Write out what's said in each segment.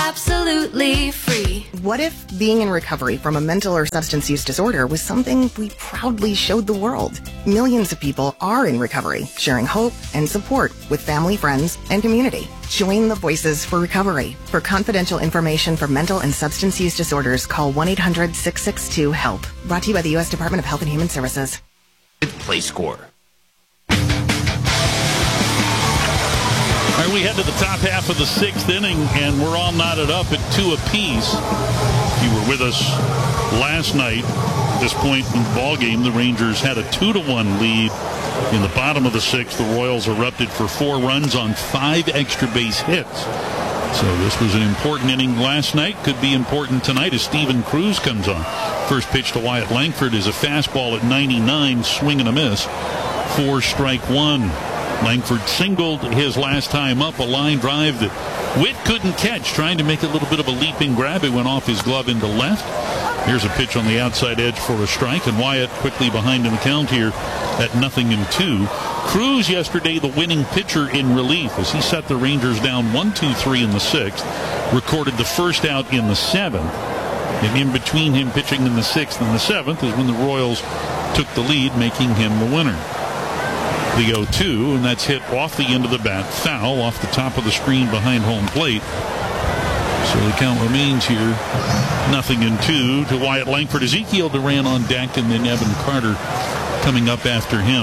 absolutely free. What if being in recovery from a mental or substance use disorder was something we proudly showed the world? Millions of people are in recovery, sharing hope and support with family, friends, and community. Join the Voices for Recovery. For confidential information for mental and substance use disorders, call 1-800-662-HELP. Brought to you by the U.S. Department of Health and Human Services. Play score. All right, we head to the top half of the sixth inning, and we're all knotted up at 2 apiece. If you were with us last night, at this point in the ballgame, the Rangers had a 2-1 lead. In the bottom of the sixth, the Royals erupted for 4 runs on 5 extra base hits. So this was an important inning last night. Could be important tonight as Steven Cruz comes on. First pitch to Wyatt Langford is a fastball at 99, swing and a miss. 4 strike 1. Langford singled his last time up, a line drive that Witt couldn't catch, trying to make a little bit of a leaping grab. It went off his glove into left. Here's a pitch on the outside edge for a strike, and Wyatt quickly behind in the count here at 0-2. Cruz yesterday the winning pitcher in relief as he set the Rangers down 1-2-3 in the sixth, recorded the first out in the seventh, and in between him pitching in the sixth and the seventh is when the Royals took the lead, making him the winner. The 0-2, and that's hit off the end of the bat, foul off the top of the screen behind home plate. So the count remains here 0-2 to Wyatt Langford. Ezekiel Duran on deck, and then Evan Carter coming up after him.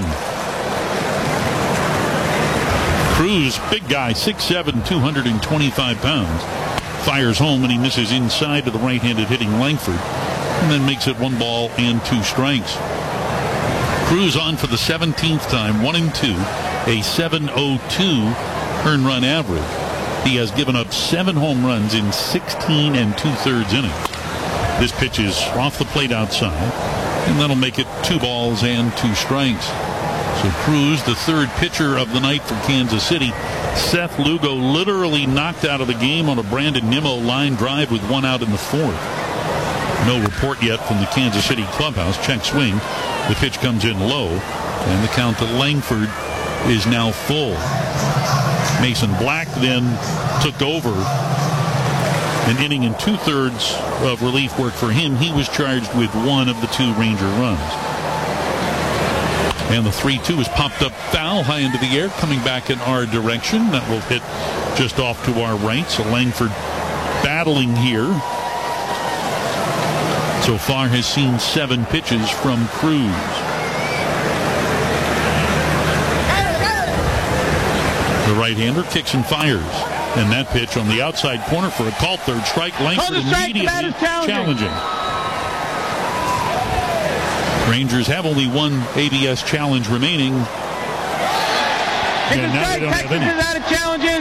Cruz, big guy, 6'7", 225 pounds. Fires home, and he misses inside to the right-handed hitting Langford, and then makes it 1 ball and 2 strikes. Cruz on for the 17th time, 1-2, a 7.02 earned run average. He has given up 7 home runs in 16 2/3 innings. This pitch is off the plate outside, and that'll make it 2 balls and 2 strikes. So Cruz, the third pitcher of the night for Kansas City. Seth Lugo literally knocked out of the game on a Brandon Nimmo line drive with 1 out in the 4th. No report yet from the Kansas City clubhouse. Check swing. The pitch comes in low, and the count to Langford is now full. Mason Black then took over an inning and 2/3 of relief work for him. He was charged with 1 of the 2 Ranger runs. And the 3-2 is popped up foul high into the air, coming back in our direction. That will hit just off to our right. So Langford battling here. So far has seen 7 pitches from Cruz. The right-hander kicks and fires. And that pitch on the outside corner for a called third strike. Langford immediately challenging. Rangers have only 1 ABS challenge remaining. And now they don't have any. Out of challenges.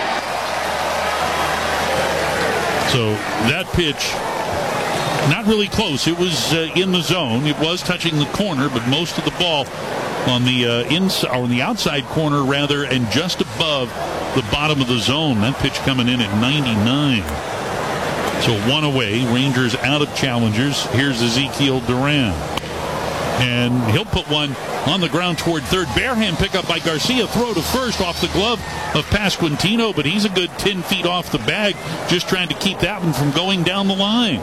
So that pitch, not really close. It was in the zone. It was touching the corner, but most of the ball on the inside, or on the outside corner rather, and just above the bottom of the zone. That pitch coming in at 99. So 1 away. Rangers out of challengers. Here's Ezekiel Duran. And he'll put one on the ground toward third. Barehand pickup by Garcia. Throw to first off the glove of Pasquantino, but he's a good 10 feet off the bag, just trying to keep that one from going down the line.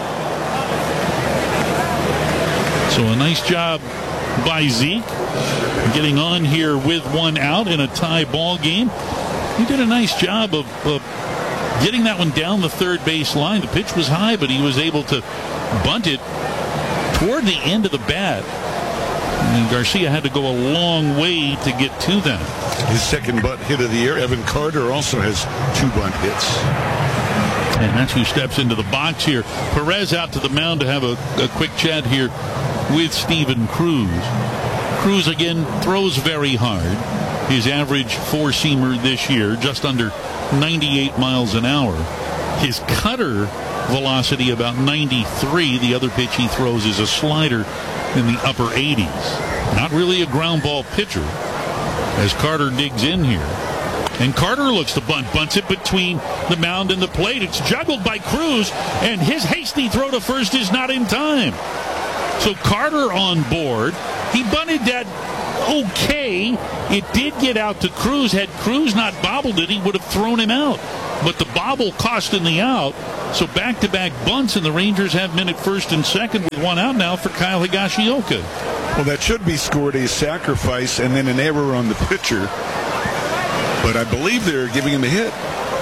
So a nice job by Zeke getting on here with 1 out in a tie ball game. He did a nice job of getting that one down the third base line. The pitch was high, but he was able to bunt it toward the end of the bat. And Garcia had to go a long way to get to that. His second bunt hit of the year. Evan Carter also has 2 bunt hits. And that's who steps into the box here. Perez out to the mound to have a quick chat here with Steven Cruz. Cruz again throws very hard. His average 4-seamer this year, just under 98 miles an hour. His cutter velocity about 93. The other pitch he throws is a slider in the upper 80s. Not really a ground ball pitcher as Carter digs in here. And Carter looks to bunt. Bunts it between the mound and the plate. It's juggled by Cruz, and his hasty throw to first is not in time. So Carter on board. He bunted that okay. It did get out to Cruz. Had Cruz not bobbled it, he would have thrown him out. But the bobble cost him the out. So back-to-back bunts, and the Rangers have men at first and second with one out now for Kyle Higashioka. Well, that should be scored a sacrifice and then an error on the pitcher. But I believe they're giving him a hit.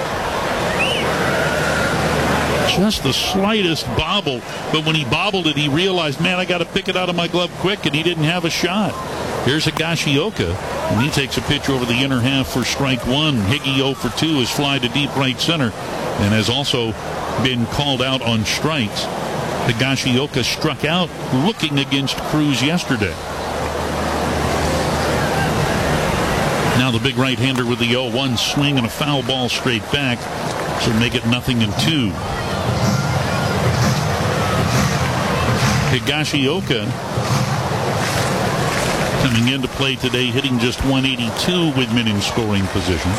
Just the slightest bobble. But when he bobbled it, he realized, man, I got to pick it out of my glove quick, and he didn't have a shot. Here's Higashioka, and he takes a pitch over the inner half for strike one. Higgy 0 for 2 is fly to deep right center and has also been called out on strikes. Higashioka struck out looking against Cruz yesterday. Now the big right-hander with the 0-1 swing and a foul ball straight back, so make it 0-2. Higashioka coming into play today, hitting just 182 with men in scoring position.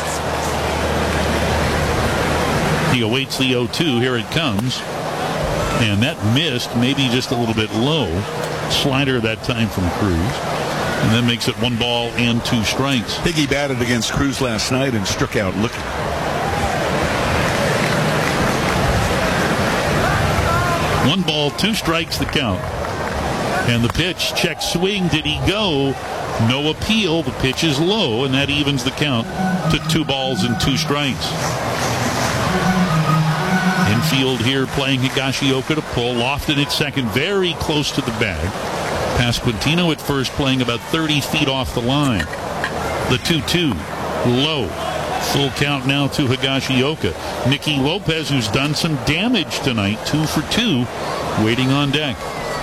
He awaits the 0-2. Here it comes. And that missed, maybe just a little bit low. Slider that time from Cruz. And then makes it 1 ball and 2 strikes. Higgy batted against Cruz last night and struck out looking. One ball, 2 strikes the count. And the pitch, check swing, did he go? No appeal, the pitch is low, and that evens the count to 2 balls and 2 strikes. Infield here playing Higashioka to pull. Lofton at second, very close to the bag. Pasquantino at first playing about 30 feet off the line. The 2-2, low. Full count now to Higashioka. Nicky Lopez, who's done some damage tonight, 2 for 2, waiting on deck.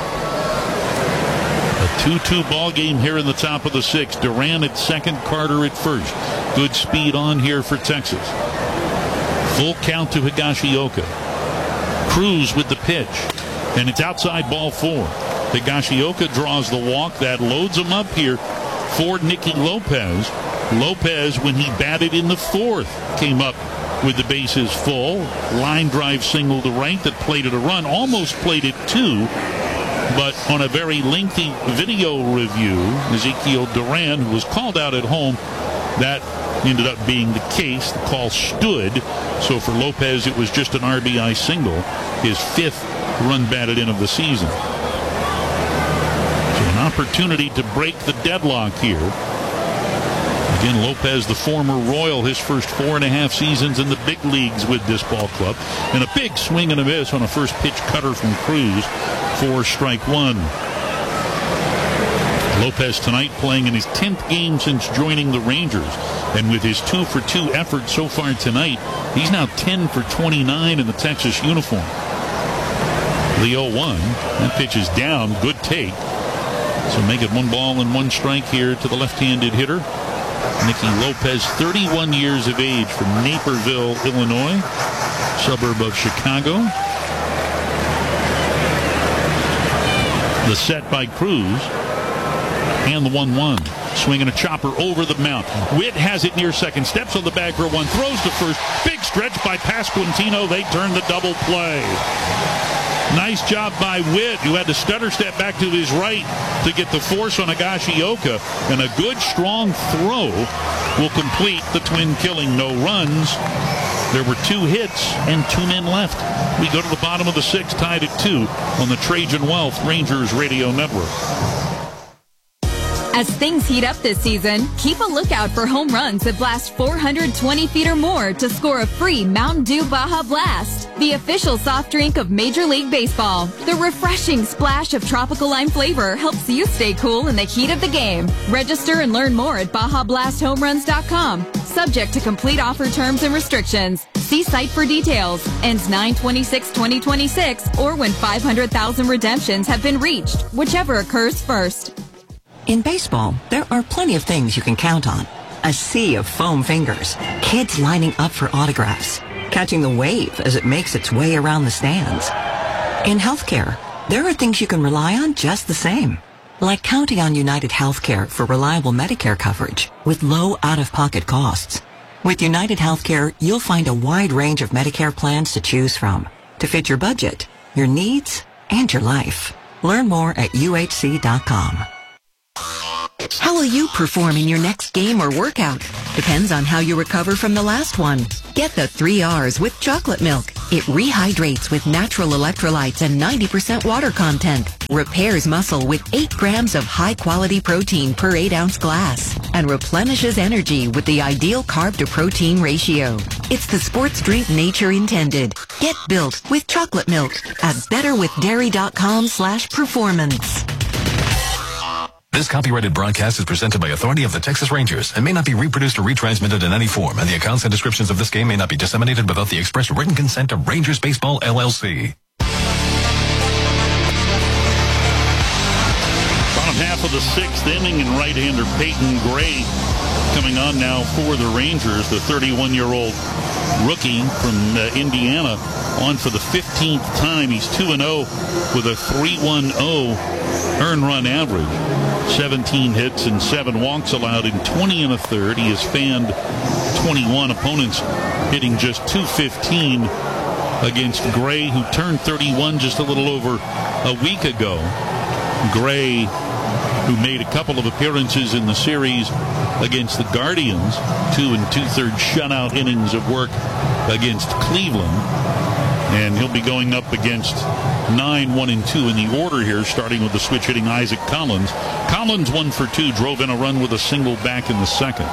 A 2-2 ball game here in the top of the 6th. Duran at second, Carter at first. Good speed on here for Texas. Full count to Higashioka. Cruz with the pitch. And it's outside ball 4. Higashioka draws the walk. That loads him up here for Nicky Lopez. Lopez, when he batted in the 4th, came up with the bases full. Line drive single to right that plated a run. Almost played it 2. But on a very lengthy video review, Ezekiel Duran, who was called out at home, that ended up being the case. The call stood. So for Lopez, it was just an RBI single. His 5th run batted in of the season. So an opportunity to break the deadlock here. Again, Lopez, the former Royal, his first 4.5 seasons in the big leagues with this ball club. And a big swing and a miss on a first pitch cutter from Cruz for strike 1. Lopez tonight playing in his 10th game since joining the Rangers. And with his 2 for 2 effort so far tonight, he's now 10 for 29 in the Texas uniform. The 0-1. That pitch is down. Good take. So make it 1 ball and 1 strike here to the left-handed hitter. Nicky Lopez, 31 years of age, from Naperville, Illinois, suburb of Chicago. The set by Cruz. And the 1-1. Swinging a chopper over the mound. Witt has it near second. Steps on the bag for 1. Throws to first. Big stretch by Pasquantino. They turn the double play. Nice job by Witt, who had to stutter step back to his right to get the force on Higashioka. And a good, strong throw will complete the twin killing. No runs. There were 2 hits and 2 men left. We go to the bottom of the 6th, tied at 2 on the Trajan Wealth Rangers Radio Network. As things heat up this season, keep a lookout for home runs that blast 420 feet or more to score a free Mountain Dew Baja Blast, the official soft drink of Major League Baseball. The refreshing splash of tropical lime flavor helps you stay cool in the heat of the game. Register and learn more at BajaBlastHomeRuns.com. Subject to complete offer terms and restrictions. See site for details. Ends 9/26/2026 or when 500,000 redemptions have been reached, whichever occurs first. In baseball, there are plenty of things you can count on. A sea of foam fingers, kids lining up for autographs, catching the wave as it makes its way around the stands. In healthcare, there are things you can rely on just the same, like counting on United Healthcare for reliable Medicare coverage with low out-of-pocket costs. With United Healthcare, you'll find a wide range of Medicare plans to choose from to fit your budget, your needs, and your life. Learn more at UHC.com. How will you perform in your next game or workout? Depends on how you recover from the last one. Get the 3 R's with chocolate milk. It rehydrates with natural electrolytes and 90% water content. Repairs muscle with 8 grams of high-quality protein per 8-ounce glass. And replenishes energy with the ideal carb-to-protein ratio. It's the sports drink nature intended. Get built with chocolate milk at betterwithdairy.com/performance. This copyrighted broadcast is presented by authority of the Texas Rangers and may not be reproduced or retransmitted in any form, and the accounts and descriptions of this game may not be disseminated without the express written consent of Rangers Baseball, LLC. Bottom half of the 6th inning, and right-hander Peyton Gray coming on now for the Rangers, the 31-year-old rookie from Indiana, on for the 15th time. He's 2-0 with a 3.10 earned run average. 17 hits and 7 walks allowed in 20 1/3. He has fanned 21 opponents, hitting just .215 against Gray, who turned 31 just a little over a week ago. Gray, who made a couple of appearances in the series against the Guardians, 2 2/3 shutout innings of work against Cleveland. And he'll be going up against 9, 1, and 2 in the order here, starting with the switch hitting Isaac Collins. Collins 1 for 2, drove in a run with a single back in the second.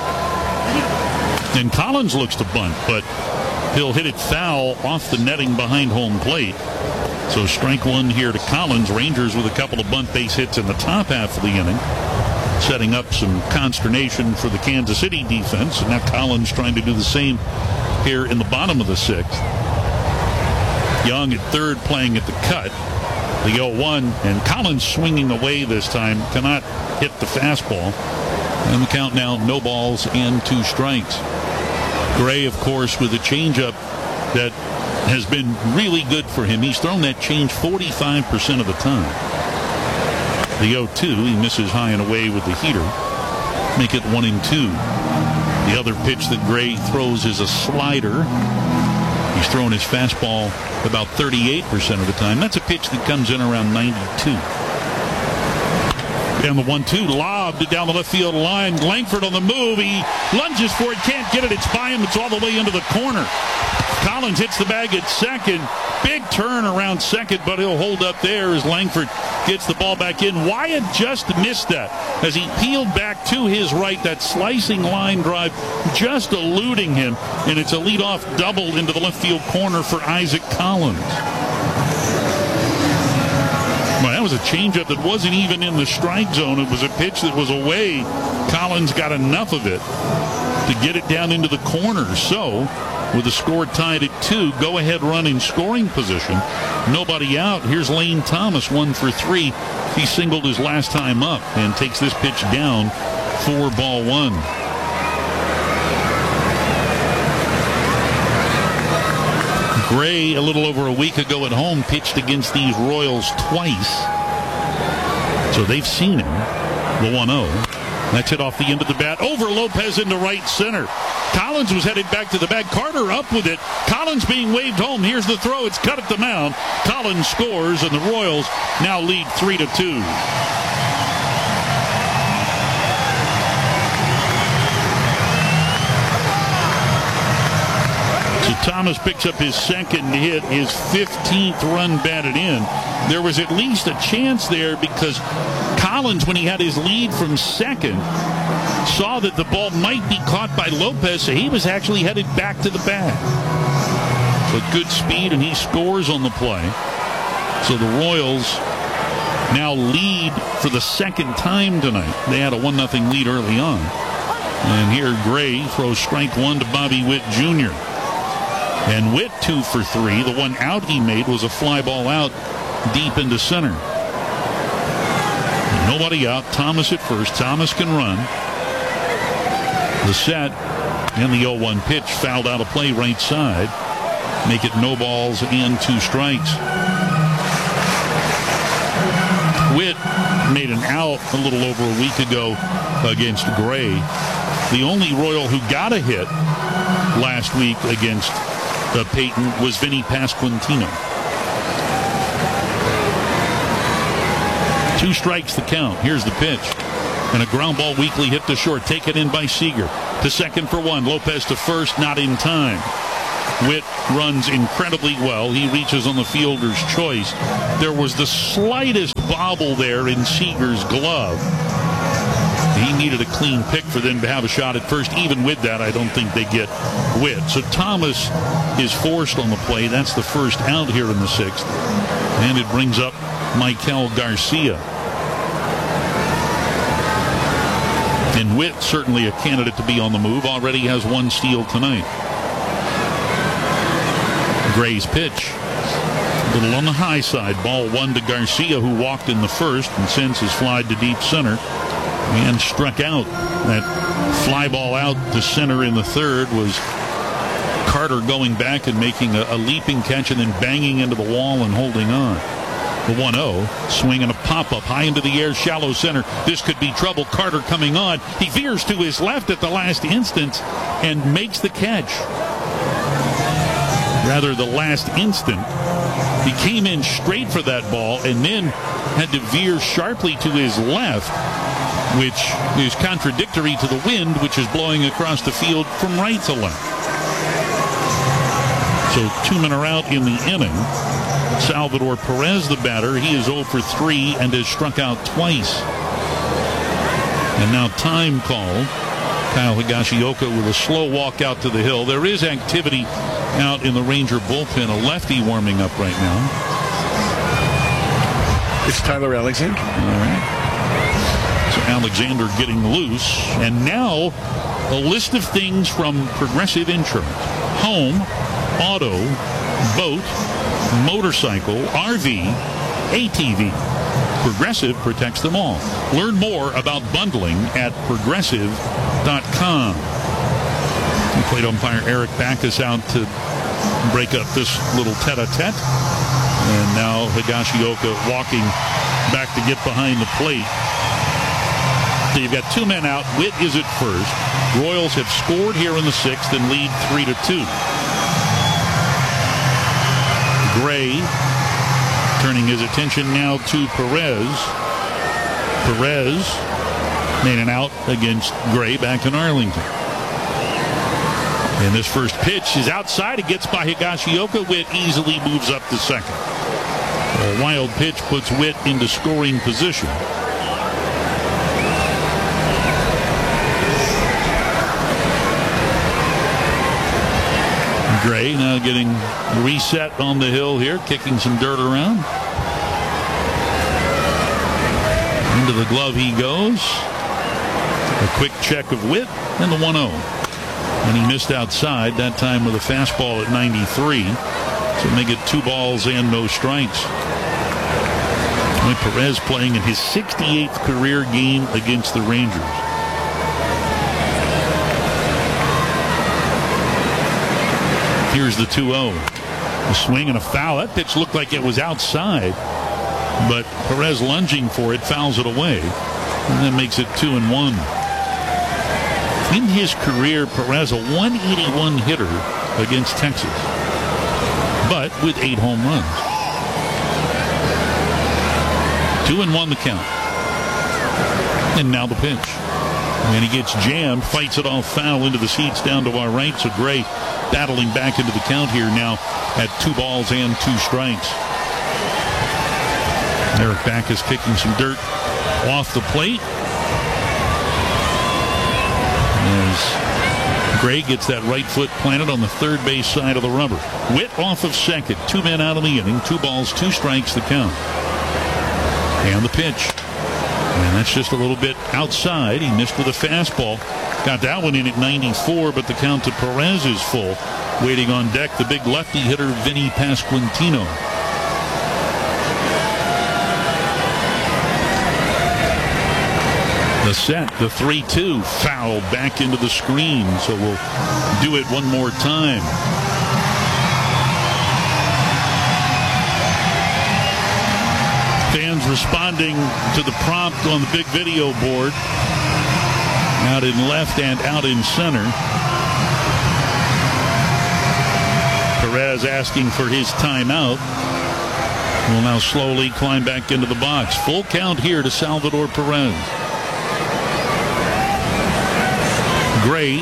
And Collins looks to bunt, but he'll hit it foul off the netting behind home plate. So strike 1 here to Collins. Rangers with a couple of bunt base hits in the top half of the inning, setting up some consternation for the Kansas City defense. And now Collins trying to do the same here in the bottom of the 6th. Young at third, playing at the cut. The 0-1, and Collins swinging away this time, cannot hit the fastball. And the count now, no balls and 2 strikes. Gray, of course, with a changeup that has been really good for him. He's thrown that change 45% of the time. The 0-2, he misses high and away with the heater. Make it 1-2. The other pitch that Gray throws is a slider. He's thrown his fastball about 38% of the time. That's a pitch that comes in around 92. And the 1-2 lobbed down the left field line. Langford on the move. He lunges for it, can't get it. It's by him. It's all the way into the corner. Collins hits the bag at second. Big turn around second, but he'll hold up there as Langford gets the ball back in. Wyatt just missed that as he peeled back to his right. That slicing line drive just eluding him, and it's a leadoff double into the left field corner for Isaac Collins. Well, that was a changeup that wasn't even in the strike zone. It was a pitch that was away. Collins got enough of it to get it down into the corner. So, with the score tied at 2, go-ahead run in scoring position. Nobody out. Here's Lane Thomas, 1 for 3. He singled his last time up and takes this pitch down for ball 1. Gray, a little over a week ago at home, pitched against these Royals twice. So they've seen him. The 1-0. That's hit off the end of the bat. Over Lopez into right center. Collins was headed back to the bag. Carter up with it. Collins being waved home. Here's the throw. It's cut at the mound. Collins scores, and the Royals now lead 3-2. So Thomas picks up his second hit, his 15th run batted in. There was at least a chance there because Collins, when he had his lead from second, saw that the ball might be caught by Lopez, so he was actually headed back to the bag. But good speed, and he scores on the play. So the Royals now lead for the second time tonight. They had a 1-0 lead early on. And here Gray throws strike 1 to Bobby Witt Jr. And Witt 2 for 3. The one out he made was a fly ball out deep into center. Nobody out. Thomas at first. Thomas can run. The set and the 0-1 pitch fouled out of play right side. Make it no balls and 2 strikes. Witt made an out a little over a week ago against Gray. The only Royal who got a hit last week against Peyton was Vinny Pasquantino. 2 strikes the count. Here's the pitch. And a ground ball weakly hit to short. Taken in by Seager. To second for one. Lopez to first, not in time. Witt runs incredibly well. He reaches on the fielder's choice. There was the slightest bobble there in Seager's glove. He needed a clean pick for them to have a shot at first. Even with that, I don't think they get Witt. So Thomas is forced on the play. That's the first out here in the sixth. And it brings up Maikel Garcia. And Witt, certainly a candidate to be on the move, already has one steal tonight. Gray's pitch. A little on the high side. Ball one to Garcia, who walked in the first and sends his fly to deep center and struck out. That fly ball out to center in the third was Carter going back and making a leaping catch and then banging into the wall and holding on. The 1-0, swinging a pop-up high into the air, shallow center. This could be trouble. Carter coming on. He veers to his left at the last instant and makes the catch. Rather, the last instant. He came in straight for that ball and then had to veer sharply to his left, which is contradictory to the wind, which is blowing across the field from right to left. So 2 men are out in the inning. Salvador Perez, the batter, he is 0 for 3 and has struck out twice. And now time called. Kyle Higashioka with a slow walk out to the hill. There is activity out in the Ranger bullpen. A lefty warming up right now. It's Tyler Alexander. All right. So Alexander getting loose. And now a list of things from Progressive Insurance. Home, auto, boat, motorcycle, RV, ATV. Progressive protects them all. Learn more about bundling at progressive.com. Plate umpire Eric Backus out to break up this little tete-a-tete. And now Higashioka walking back to get behind the plate. So you've got 2 men out. Witt is at first. Royals have scored here in the sixth and lead 3-2. Gray turning his attention now to Perez. Perez made an out against Gray back in Arlington. And this first pitch is outside. It gets by Higashioka. Witt easily moves up to second. A wild pitch puts Witt into scoring position. Gray now getting reset on the hill here, kicking some dirt around. Into the glove he goes. A quick check of Witt and the 1-0. And he missed outside, that time with a fastball at 93. So make it 2 balls and no strikes. Perez playing in his 68th career game against the Rangers. Here's the 2-0. A swing and a foul. That pitch looked like it was outside, but Perez lunging for it fouls it away, and then makes it 2-1. In his career, Perez a 181 hitter against Texas, but with 8 home runs. 2-1 the count. And now the pitch. And he gets jammed, fights it off foul into the seats down to our right. So Gray battling back into the count here now at 2 balls and 2 strikes. Eric Backus kicking some dirt off the plate. As Gray gets that right foot planted on the third base side of the rubber. Witt off of second. 2 men out of the inning. 2 balls, 2 strikes the count. And the pitch. And that's just a little bit outside. He missed with a fastball. Got that one in at 94, but the count to Perez is full. Waiting on deck, the big lefty hitter, Vinny Pasquantino. The set, the 3-2, foul back into the screen. So we'll do it one more time. Fans responding to the prompt on the big video board. Out in left and out in center. Perez asking for his timeout. Will now slowly climb back into the box. Full count here to Salvador Perez. Gray,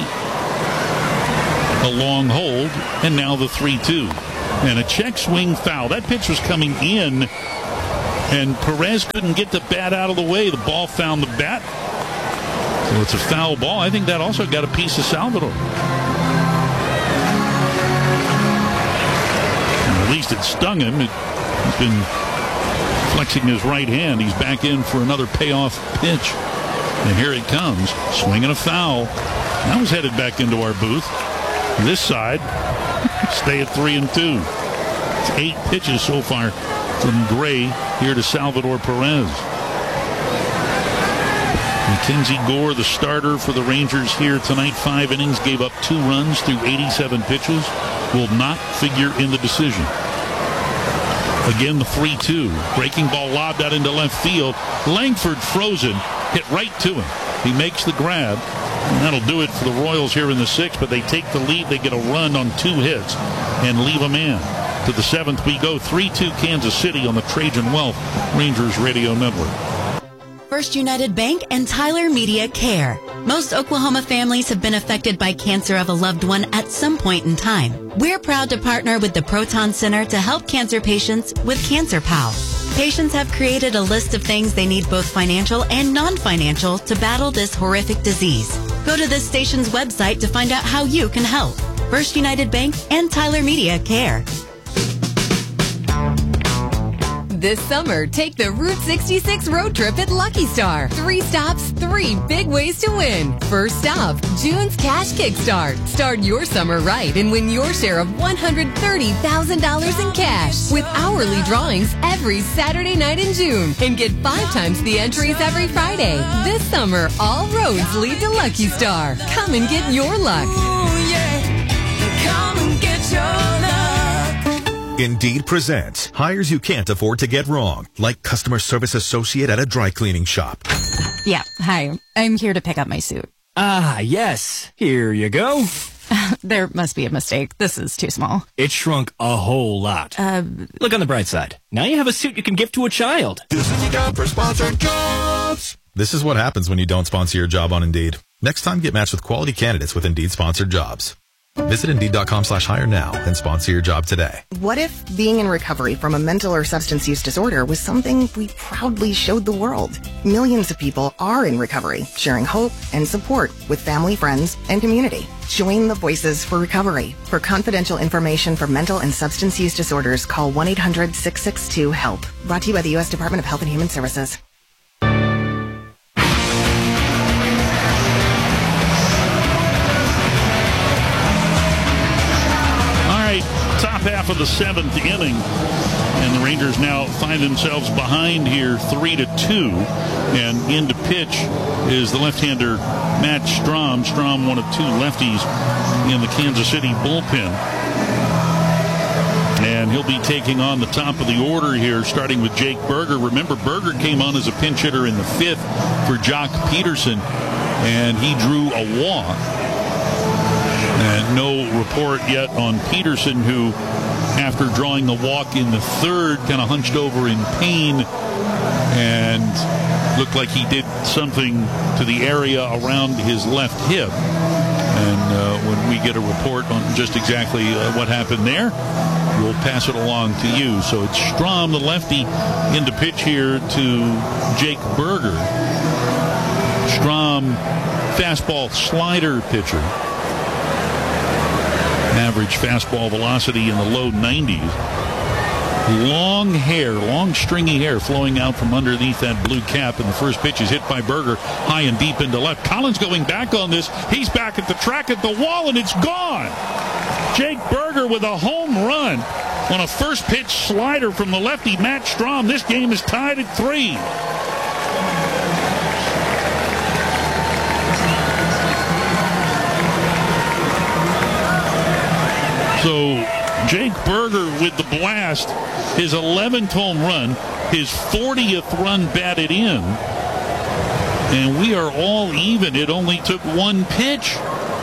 a long hold, and now the 3-2. And a check swing foul. That pitch was coming in, and Perez couldn't get the bat out of the way. The ball found the bat. So it's a foul ball. I think that also got a piece of Salvador. At least it stung him. He's been flexing his right hand. He's back in for another payoff pitch. And here it comes. Swinging a foul. That was headed back into our booth. This side, stay at 3-2. It's 8 pitches so far from Gray here to Salvador Perez. Mackenzie Gore, the starter for the Rangers here tonight. 5 innings, gave up 2 runs through 87 pitches. Will not figure in the decision. Again, the 3-2. Breaking ball lobbed out into left field. Langford frozen. Hit right to him. He makes the grab. And that'll do it for the Royals here in the 6th, but they take the lead. They get a run on 2 hits and leave them in. To the 7th we go. 3-2 Kansas City on the Trajan Wealth Rangers Radio Network. First United Bank and Tyler Media Care. Most Oklahoma families have been affected by cancer of a loved one at some point in time. We're proud to partner with the Proton Center to help cancer patients with Cancer Pal. Patients have created a list of things they need, both financial and non-financial, to battle this horrific disease. Go to this station's website to find out how you can help. First United Bank and Tyler Media Care. This summer, take the Route 66 road trip at Lucky Star. 3 stops, 3 big ways to win. First stop, June's Cash Kickstart. Start your summer right and win your share of $130,000 in cash with hourly drawings every Saturday night in June. And get 5 times the entries every Friday. This summer, all roads lead to Lucky Star. Come and get your luck. Ooh, yeah. Come and get your luck. Indeed presents hires you can't afford to get wrong, like customer service associate at a dry cleaning shop. Yeah, hi. I'm here to pick up my suit. Ah, yes. Here you go. There must be a mistake. This is too small. It shrunk a whole lot. Look on the bright side. Now you have a suit you can give to a child. This is the job for sponsored jobs. This is what happens when you don't sponsor your job on Indeed. Next time, get matched with quality candidates with Indeed sponsored jobs. Visit Indeed.com/hire now and sponsor your job today. What if being in recovery from a mental or substance use disorder was something we proudly showed the world? Millions of people are in recovery, sharing hope and support with family, friends, and community. Join the Voices for Recovery. For confidential information for mental and substance use disorders, call 1-800-662-HELP. Brought to you by the U.S. Department of Health and Human Services. Top half of the 7th inning, and the Rangers now find themselves behind here 3-2, and in to pitch is the left-hander Matt Strom. Strom, one of 2 lefties in the Kansas City bullpen, and he'll be taking on the top of the order here, starting with Jake Berger. Remember, Berger came on as a pinch hitter in the 5th for Jock Peterson, and he drew a walk. And no report yet on Peterson, who, after drawing the walk in the 3rd, kind of hunched over in pain and looked like he did something to the area around his left hip. And when we get a report on just exactly what happened there, we'll pass it along to you. So it's Strom, the lefty, in to pitch here to Jake Berger. Strom, fastball slider pitcher. Average fastball velocity in the low 90s. Long hair, long stringy hair flowing out from underneath that blue cap, and the first pitch is hit by Berger high and deep into left. Collins going back on this. He's back at the track at the wall, and it's gone. Jake Berger with a home run on a first pitch slider from the lefty Matt Strom. This game is tied at 3. So Jake Berger with the blast, his 11th home run, his 40th run batted in. And we are all even. It only took 1 pitch.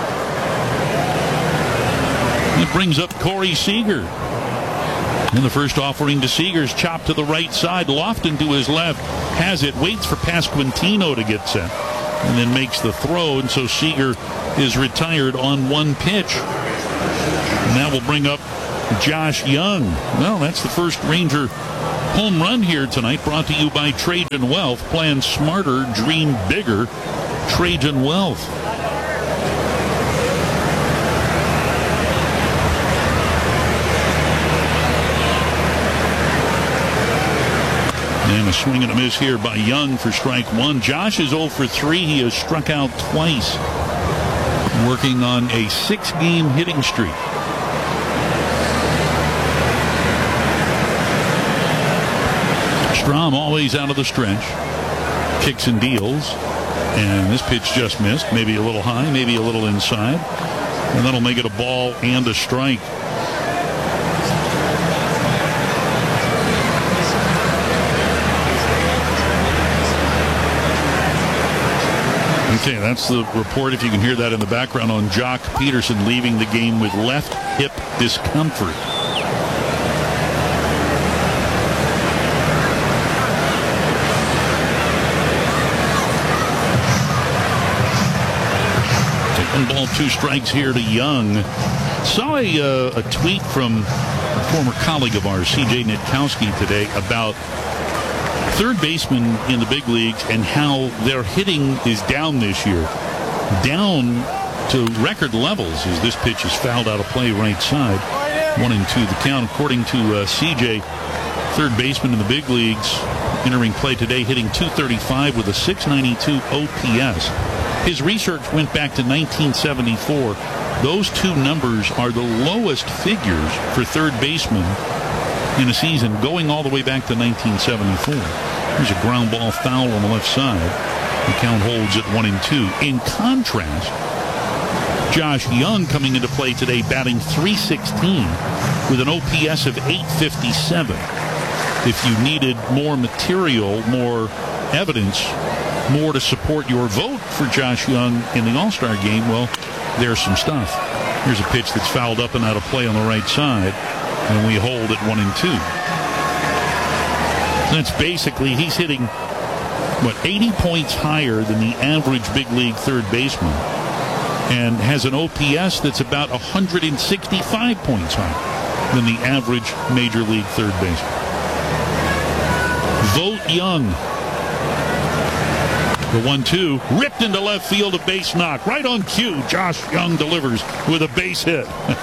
It brings up Corey Seager. And the first offering to Seager's chopped to the right side. Lofton to his left has it, waits for Pasquantino to get set. and then makes the throw, and so Seager is retired on one pitch. And that will bring up Josh Young. Well, that's the first Ranger home run here tonight, brought to you by Trajan Wealth. Plan smarter, dream bigger. Trajan Wealth. And a swing and a miss here by Young for strike one. Josh is 0 for 3. He has struck out twice, working on a 6-game hitting streak. Strom always out of the stretch. Kicks and deals. And this pitch just missed. Maybe a little high, maybe a little inside. And that'll make it a ball and a strike. Okay, that's the report, if you can hear that in the background, on Jock Peterson leaving the game with left hip discomfort. One ball, 2 strikes here to Young. Saw a tweet from a former colleague of ours, C.J. Nitkowski, today about third baseman in the big leagues and how their hitting is down this year. Down to record levels as this pitch is fouled out of play right side. 1-2 the count. According to CJ, third baseman in the big leagues entering play today, hitting .235 with a .692 OPS. His research went back to 1974. Those two numbers are the lowest figures for third baseman in a season, going all the way back to 1974. There's a ground ball foul on the left side. The count holds at 1-2. In contrast, Josh Young coming into play today, batting .316 with an OPS of .857. If you needed more material, more evidence, more to support your vote for Josh Young in the All-Star game, well, there's some stuff. Here's a pitch that's fouled up and out of play on the right side, and we hold at 1-2. That's basically, he's hitting, 80 points higher than the average big league third baseman, and has an OPS that's about 165 points higher than the average major league third baseman. Vote Young. The 1-2 ripped into left field, a base knock. Right on cue, Josh Young delivers with a base hit.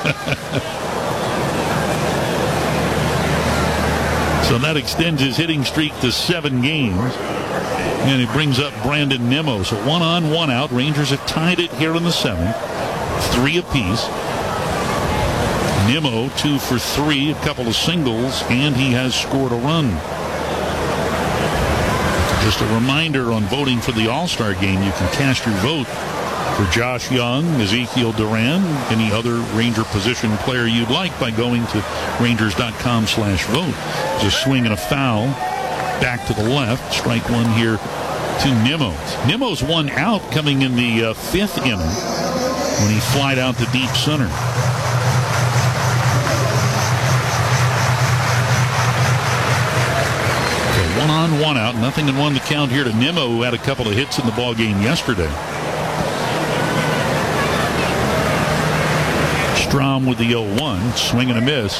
So that extends his hitting streak to 7 games. And it brings up Brandon Nimmo. So 1 on, 1 out. Rangers have tied it here in the 7th. 3 apiece. Nimmo 2 for 3, a couple of singles, and he has scored a run. Just a reminder on voting for the All-Star game, you can cast your vote for Josh Young, Ezekiel Duran, any other Ranger position player you'd like by going to Rangers.com/vote. Just swing and a foul back to the left. Strike one here to Nimmo. Nimmo's 1 out coming in the 5th inning when he flied out to deep center. 1 on, 1 out. Nothing in 1 to count here to Nimmo, who had a couple of hits in the ball game yesterday. Strom with the 0-1. Swing and a miss.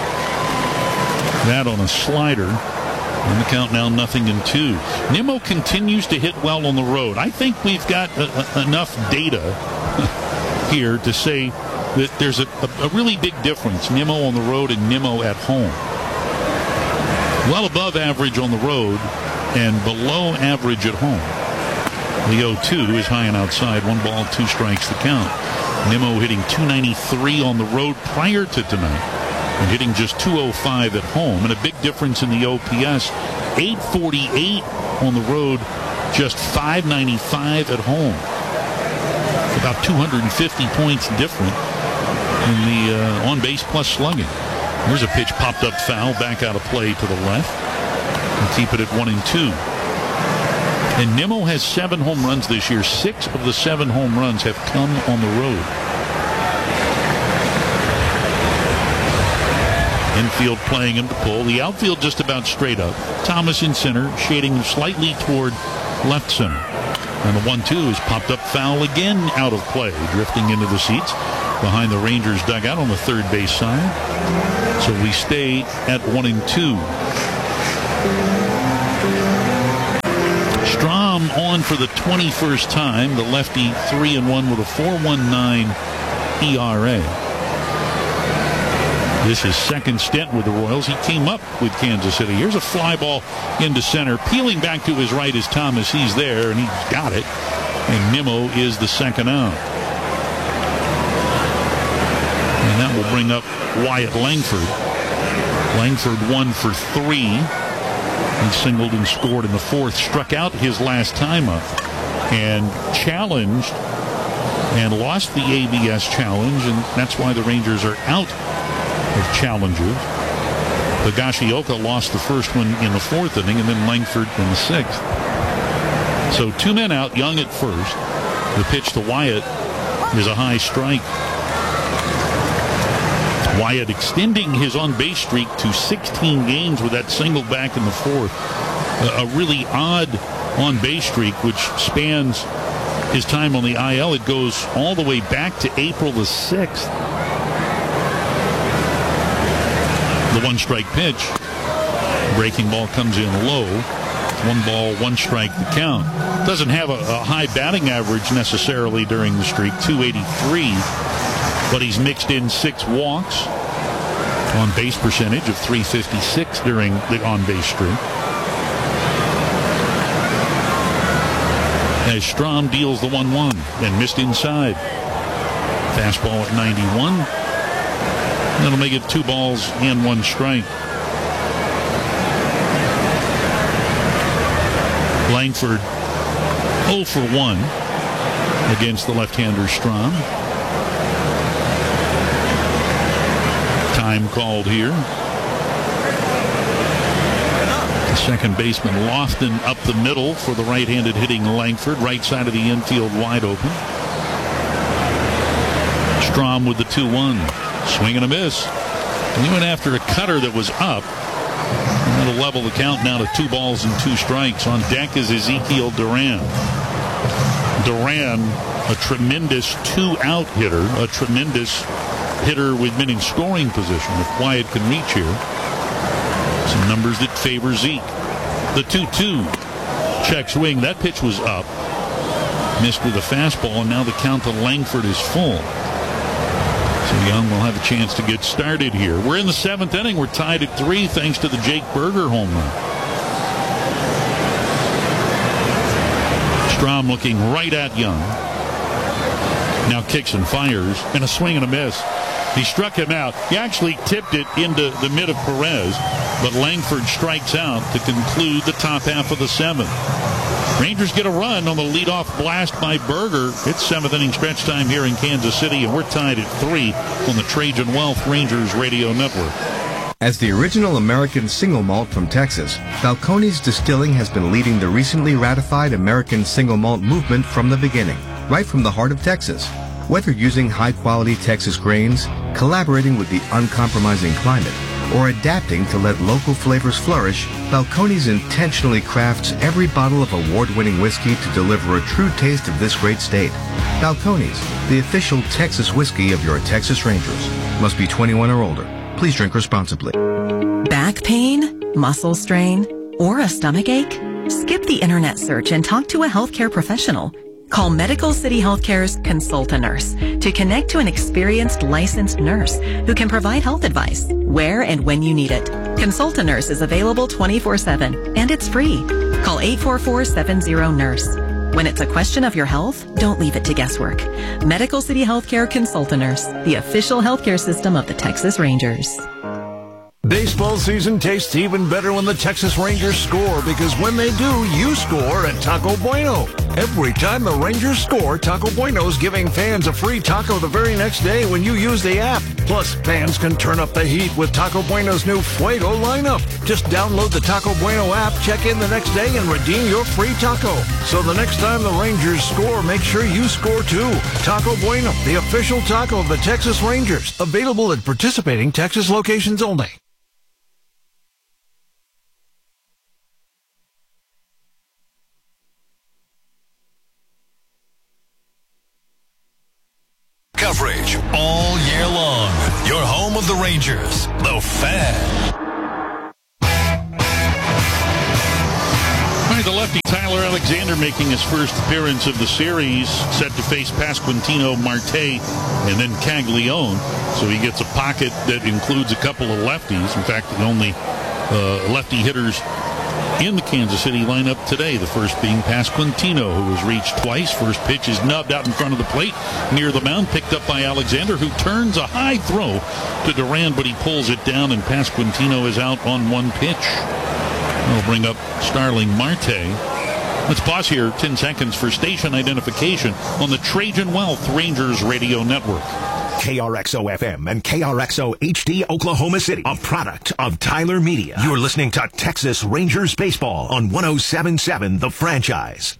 That on a slider. And the count now 0-2. Nimmo continues to hit well on the road. I think we've got enough data here to say that there's a really big difference. Nimmo on the road and Nimmo at home. Well above average on the road and below average at home. The 0-2 is high and outside. 1 ball, 2 strikes the count. Nimmo hitting .293 on the road prior to tonight and hitting just .205 at home. And a big difference in the OPS. .848 on the road, just .595 at home. About 250 points different in the on-base plus slugging. Here's a pitch popped up foul, back out of play to the left. And keep it at 1-2. And Nimmo has 7 home runs this year. 6 of the 7 home runs have come on the road. Infield playing him to pull. The outfield just about straight up. Thomas in center, shading slightly toward left center. And the 1-2 is popped up foul again out of play, drifting into the seats behind the Rangers dugout on the third base side. So we stay at 1-2. Strom on for the 21st time. The lefty 3-1 with a 4.19 ERA. This is second stint with the Royals. He came up with Kansas City. Here's a fly ball into center. Peeling back to his right is Thomas. He's there, and he's got it. And Nimmo is the second out. And that will bring up Wyatt Langford. Langford 1 for 3. He singled and scored in the fourth. Struck out his last time up. And challenged and lost the ABS challenge. And that's why the Rangers are out of challengers. Higashioka lost the first one in the fourth inning, and then Langford in the sixth. So 2 men out, Young at first. The pitch to Wyatt is a high strike. Wyatt extending his on-base streak to 16 games with that single back in the fourth. A really odd on-base streak, which spans his time on the IL. It goes all the way back to April the 6th. The one-strike pitch. Breaking ball comes in low. 1 ball, 1 strike the count. Doesn't have a high batting average necessarily during the streak, 283. But he's mixed in 6 walks. On-base percentage of .356 during the on-base streak. As Strom deals the 1-1 and missed inside. Fastball at 91. That'll make it 2 balls and 1 strike. Langford 0 for 1 against the left-hander Strom. Time called here. The second baseman Lofton up the middle for the right-handed hitting Langford. Right side of the infield wide open. Strom with the 2-1. Swing and a miss. And he went after a cutter that was up. And that'll level the count now to 2 balls and 2 strikes. On deck is Ezekiel Duran. Duran, a tremendous 2-out hitter, a tremendous hitter with men in scoring position. If Wyatt can reach here, some numbers that favor Zeke. The 2-2 check swing. That pitch was up. Missed with a fastball, and now the count to Langford is full. So Young will have a chance to get started here. We're in the 7th inning. We're tied at 3 thanks to the Jake Burger home run. Strom looking right at Young. Now kicks and fires, and a swing and a miss. He struck him out. He actually tipped it into the mid of Perez, but Langford strikes out to conclude the top half of the 7th. Rangers get a run on the leadoff blast by Burger. It's 7th inning stretch time here in Kansas City, and we're tied at 3 on the Trajan Wealth Rangers Radio Network. As the original American single malt from Texas, Balcones Distilling has been leading the recently ratified American single malt movement from the beginning, right from the heart of Texas. Whether using high-quality Texas grains, collaborating with the uncompromising climate, or adapting to let local flavors flourish, Balcones intentionally crafts every bottle of award-winning whiskey to deliver a true taste of this great state. Balcones, the official Texas whiskey of your Texas Rangers. Must be 21 or older. Please drink responsibly. Back pain, muscle strain, or a stomach ache? Skip the internet search and talk to a healthcare professional. Call Medical City Healthcare's Consult-A-Nurse to connect to an experienced licensed nurse who can provide health advice where and when you need it. Consult-A-Nurse is available 24/7 and it's free. Call 844-70-NURSE. When it's a question of your health, don't leave it to guesswork. Medical City Healthcare Consult-A-Nurse, the official healthcare system of the Texas Rangers. Baseball season tastes even better when the Texas Rangers score, because when they do, you score at Taco Bueno. Every time the Rangers score, Taco Bueno's giving fans a free taco the very next day when you use the app. Plus, fans can turn up the heat with Taco Bueno's new Fuego lineup. Just download the Taco Bueno app, check in the next day, and redeem your free taco. So the next time the Rangers score, make sure you score too. Taco Bueno, the official taco of the Texas Rangers. Available at participating Texas locations only. coverage all year long. Your home of the Rangers, The Fan. The lefty Tyler Alexander making his first appearance of the series, set to face Pasquantino Marte and then Caglione. So he gets a pocket that includes a couple of lefties. In fact, the only lefty hitters in the Kansas City lineup today. The first being Pasquantino, who was reached twice. First pitch is nubbed out in front of the plate near the mound, picked up by Alexander, who turns a high throw to Duran, but he pulls it down, and Pasquantino is out on one pitch. We'll bring up Starling Marte. Let's pause here 10 seconds for station identification on the Trajan Wealth Rangers Radio Network. KRXO-FM and KRXO HD Oklahoma City, a product of Tyler Media. You're listening to Texas Rangers Baseball on 107.7 The Franchise.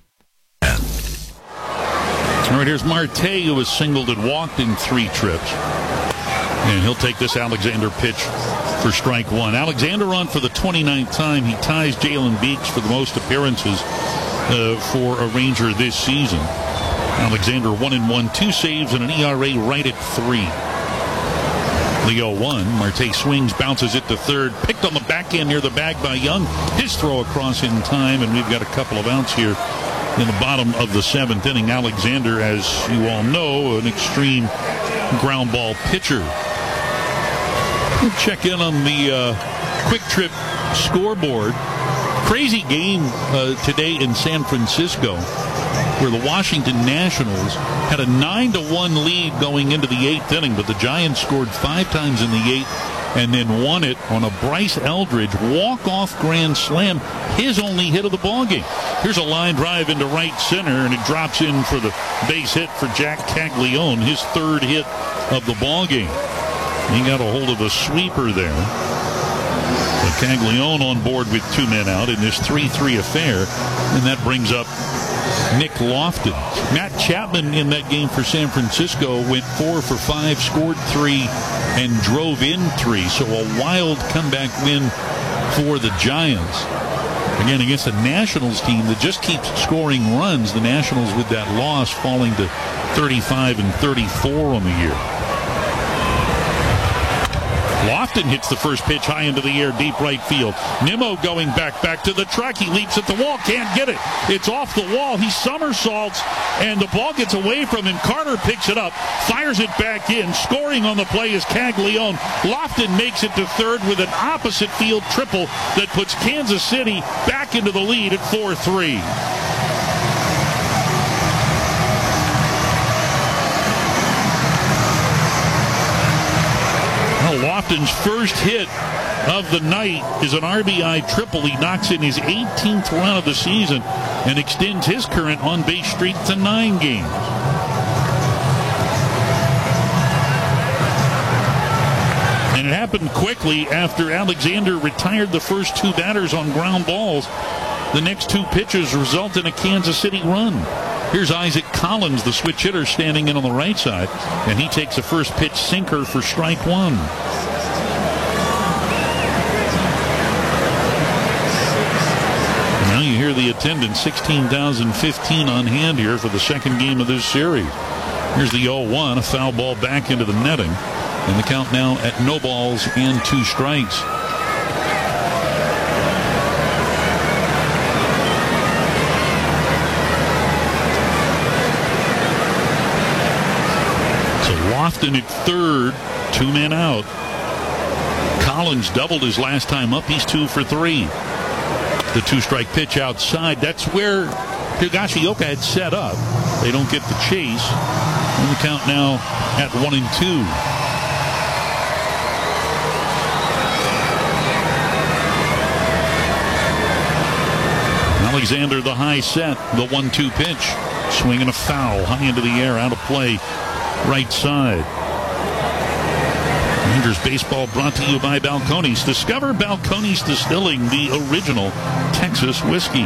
All right, here's Marte, who was singled and walked in 3 trips. And he'll take this Alexander pitch for strike one. Alexander on for the 29th time. He ties Jalen Beeks for the most appearances for a Ranger this season. Alexander 1-1, 2 saves, and an ERA right at 3. The 0-1. Marte swings, bounces it to third. Picked on the backhand near the bag by Young. His throw across in time, and we've got a couple of outs here in the bottom of the 7th inning. Alexander, as you all know, an extreme ground ball pitcher. We'll check in on the Quick Trip scoreboard. Crazy game today in San Francisco, where the Washington Nationals had a 9-1 lead going into the 8th inning, but the Giants scored 5 times in the 8th and then won it on a Bryce Eldridge walk-off grand slam, his only hit of the ballgame. Here's a line drive into right center, and it drops in for the base hit for Jack Caglione, his 3rd hit of the ballgame. He got a hold of a sweeper there. But Caglione on board with 2 men out in this 3-3 affair, and that brings up Nick Lofton. Matt Chapman in that game for San Francisco went 4 for 5, scored 3, and drove in 3. So a wild comeback win for the Giants. Again, against a Nationals team that just keeps scoring runs. The Nationals with that loss falling to 35 and 34 on the year. Lofton hits the first pitch high into the air, deep right field. Nimmo going back to the track. He leaps at the wall, can't get it. It's off the wall. He somersaults, and the ball gets away from him. Carter picks it up, fires it back in. Scoring on the play is Caglione. Lofton makes it to third with an opposite field triple that puts Kansas City back into the lead at 4-3. Lofton's first hit of the night is an RBI triple. He knocks in his 18th run of the season and extends his current on-base streak to 9 games. And it happened quickly after Alexander retired the first 2 batters on ground balls. The next 2 pitches result in a Kansas City run. Here's Isaac Collins, the switch hitter, standing in on the right side, and he takes a first pitch sinker for strike one. Now you hear the attendance, 16,015 on hand here for the second game of this series. Here's the 0-1, a foul ball back into the netting, and the count now at no balls and 2 strikes. Lofton at third, 2 men out. Collins doubled his last time up. He's 2 for 3. The 2-strike pitch outside. That's where Higashioka had set up. They don't get the chase. And the count now at 1-2. Alexander the high set. The 1-2 pitch. Swinging a foul high into the air, out of play. Right side. Rangers baseball brought to you by Balcones. Discover Balcones Distilling, the original Texas whiskey.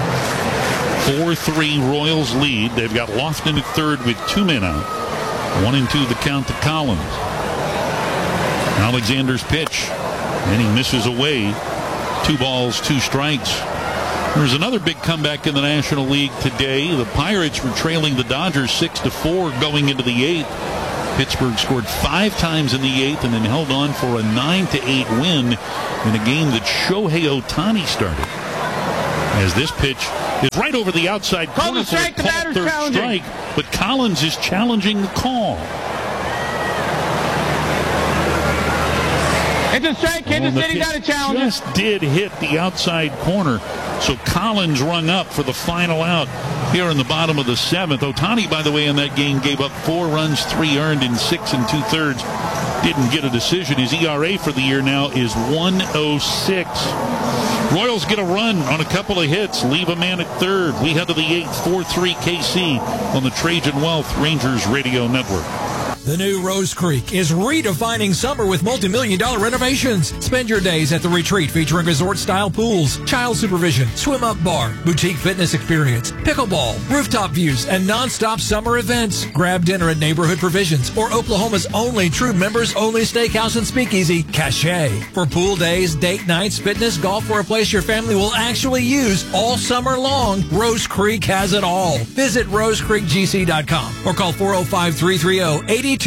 4-3 Royals lead. They've got Lofton at third with 2 men out. 1-2 the count to Collins. Alexander's pitch, and he misses away. 2 balls, 2 strikes. There's another big comeback in the National League today. The Pirates were trailing the Dodgers 6-4 going into the 8th. Pittsburgh scored 5 times in the 8th and then held on for a 9-8 win in a game that Shohei Ohtani started. As this pitch is right over the outside corner for a called third strike, but Collins is challenging the call. It's a strike. Kansas City got a challenge. Just did hit the outside corner. So Collins rung up for the final out here in the bottom of the 7th. Ohtani, by the way, in that game gave up 4 runs, 3 earned in 6 2/3. Didn't get a decision. His ERA for the year now is 1.06. Royals get a run on a couple of hits, leave a man at third. We head to the 8th, 4-3 KC on the Trajan Wealth Rangers Radio Network. The new Rose Creek is redefining summer with multi-million-dollar renovations. Spend your days at the retreat featuring resort-style pools, child supervision, swim-up bar, boutique fitness experience, pickleball, rooftop views, and non-stop summer events. Grab dinner at Neighborhood Provisions or Oklahoma's only true members-only steakhouse and speakeasy, Cache. For pool days, date nights, fitness, golf, or a place your family will actually use all summer long, Rose Creek has it all. Visit rosecreekgc.com or call 405-330-8220.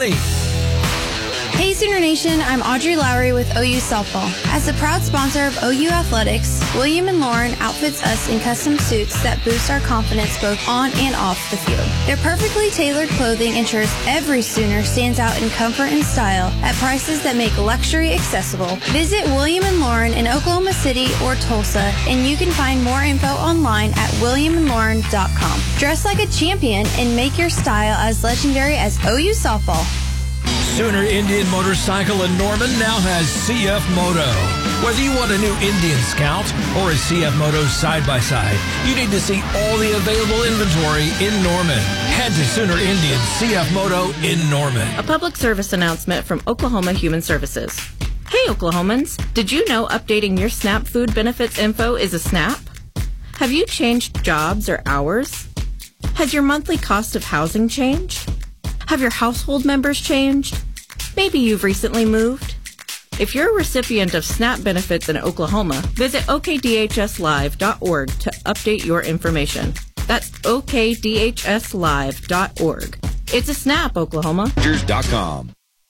Hey Sooner Nation, I'm Audrey Lowry with OU Softball. As a proud sponsor of OU Athletics, William & Lauren outfits us in custom suits that boost our confidence both on and off the field. Their perfectly tailored clothing ensures every Sooner stands out in comfort and style at prices that make luxury accessible. Visit William & Lauren in Oklahoma City or Tulsa, and you can find more info online at williamandlauren.com. Dress like a champion and make your style as legendary as OU Softball. Sooner Indian Motorcycle in Norman now has CF Moto. Whether you want a new Indian Scout or a CF Moto side-by-side, you need to see all the available inventory in Norman. Head to Sooner Indian CF Moto in Norman. A public service announcement from Oklahoma Human Services. Hey Oklahomans, did you know updating your SNAP food benefits info is a SNAP? Have you changed jobs or hours? Has your monthly cost of housing changed? Have your household members changed? Maybe you've recently moved. If you're a recipient of SNAP benefits in Oklahoma, visit okdhslive.org to update your information. That's okdhslive.org. It's a SNAP, Oklahoma. Rangers.com.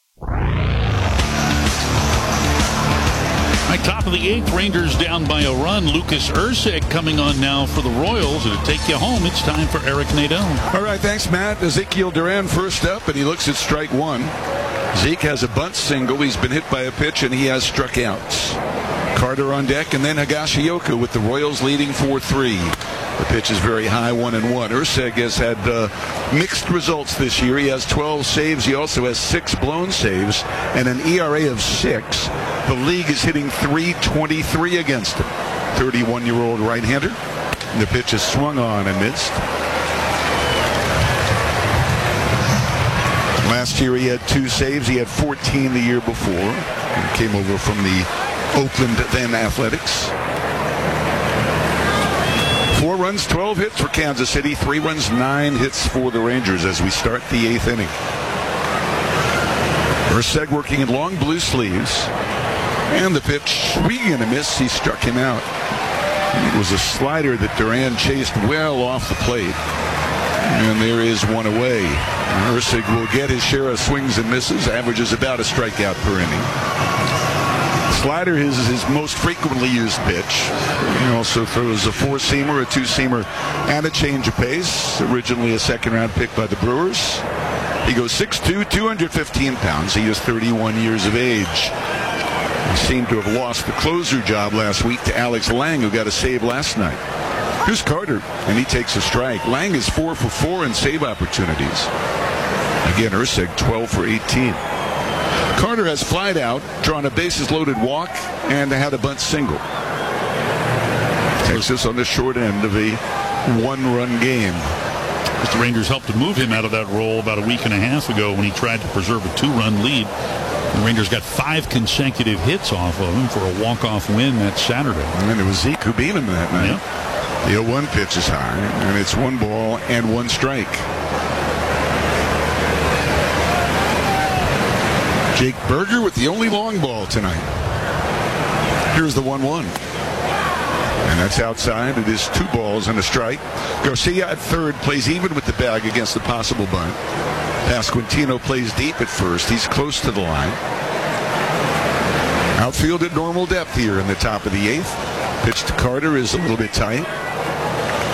Right, top of the 8th, Rangers down by a run. Lucas Erceg coming on now for the Royals. To take you home, it's time for Eric Nadel. All right, thanks, Matt. Ezekiel Duran first up, and he looks at strike 1. Zeke has a bunt single. He's been hit by a pitch, and he has struck outs. Carter on deck, and then Higashioka with the Royals leading 4-3. The pitch is very high, 1-1. Erceg has had mixed results this year. He has 12 saves. He also has 6 blown saves and an ERA of 6. The league is hitting .323 against him. 31-year-old right-hander. The pitch is swung on and missed. Last year he had 2 saves. He had 14 the year before. He came over from the Oakland then Athletics. 4 runs, 12 hits for Kansas City. 3 runs, 9 hits for the Rangers as we start the 8th inning. Erceg working in long blue sleeves. And the pitch, swinging and a miss. He struck him out. It was a slider that Duran chased well off the plate. And there is one away. Erceg will get his share of swings and misses. Averages about a strikeout per inning. Slider is his most frequently used pitch. He also throws a 4-seamer, a 2-seamer, and a change of pace. Originally a second-round pick by the Brewers. He goes 6'2", 215 pounds. He is 31 years of age. He seemed to have lost the closer job last week to Alex Lang, who got a save last night. Here's Carter, and he takes a strike. Lang is 4 for 4 in save opportunities. Again, Erceg 12 for 18. Carter has flied out, drawn a bases-loaded walk, and had a bunt single. Texas on the short end of a 1-run game. The Rangers helped to move him out of that role about a week and a half ago when he tried to preserve a 2-run lead. The Rangers got 5 consecutive hits off of him for a walk-off win that Saturday. And it was Zeke who beat him that night. Yep. The 0-1 pitch is high, and it's 1 ball and 1 strike. Jake Berger with the only long ball tonight. Here's the 1-1. And that's outside. It is 2 balls and a strike. Garcia at third plays even with the bag against the possible bunt. Pasquantino plays deep at first. He's close to the line. Outfield at normal depth here in the top of the 8th. Pitch to Carter is a little bit tight.